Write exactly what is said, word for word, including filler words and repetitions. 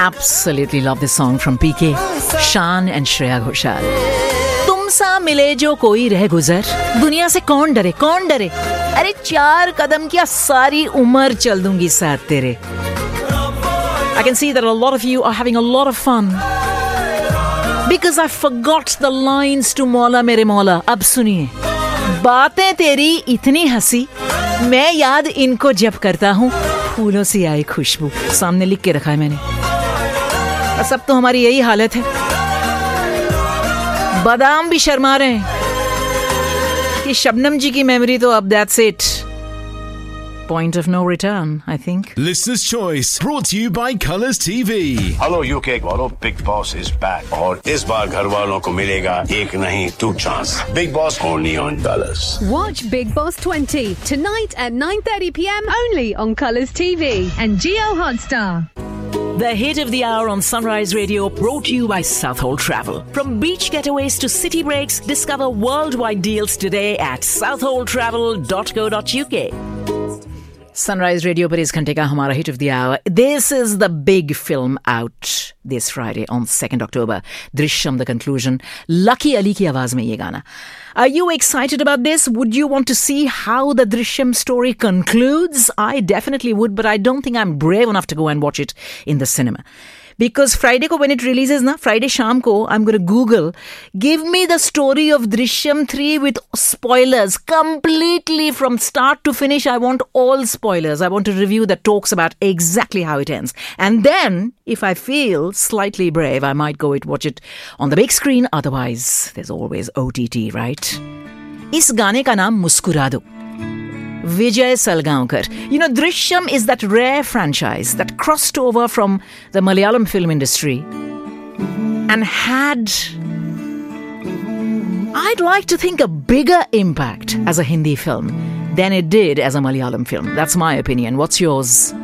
Absolutely love this song from P K, Shan and Shreya Ghoshal. तुमसा मिले जो कोई रह गुजर, दुनिया से कौन डरे कौन डरे, अरे चार कदम क्या सारी उम्र चल दूंगी साथ तेरे. I can see that a lot of you are having a lot of fun because I forgot the lines to Maula Mere Maula. अब सुनिए, बातें तेरी इतनी हंसी, मैं याद इनको जब करता हूँ, फूलों से आई खुशबू. सामने लिख के रखा है मैंने. बस अब तो हमारी यही हालत है. बादाम भी शर्मा रहे हैं कि शबनम जी की मेमोरी तो अब that's it. Point of no return, I think. Listener's Choice, brought to you by Colours T V. Hello U K वालों, Big Boss is back और इस बार घर वालों को मिलेगा एक नहीं two chance. Big Boss only on Colours. Watch Big Boss twenty tonight at nine thirty p.m. only on Colours T V and Geo Hotstar. The hit of the hour on Sunrise Radio, brought to you by Southhold Travel. From beach getaways to city breaks, discover worldwide deals today at southhold travel dot co dot u k. Sunrise Radio पर इस घंटे का हमारा hit of the hour. This is the big film out this Friday on second October. Drishyam, the conclusion. Lucky Ali की आवाज में ये गाना. Are you excited about this? Would you want to see how the Drishyam story concludes? I definitely would, but I don't think I'm brave enough to go and watch it in the cinema. Because Friday ko when it releases na, Friday sham ko, I'm going to Google, give me the story of Drishyam three with spoilers, completely from start to finish. I want all spoilers. I want a review that talks about exactly how it ends. And then, if I feel slightly brave, I might go and watch it on the big screen. Otherwise, there's always O T T, right? Is gaane ka naam Muskura Do. Vijay Salgaonkar. You know, Drishyam is that rare franchise that crossed over from the Malayalam film industry and had, I'd like to think, a bigger impact as a Hindi film than it did as a Malayalam film. That's my opinion. What's yours?